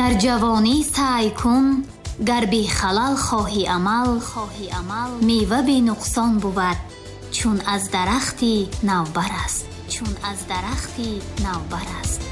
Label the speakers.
Speaker 1: дар ҷавонӣ саъй кун, гар бехалал хоҳӣ амал, мева бенуқсон буд, чун аз дарахти навбар аст.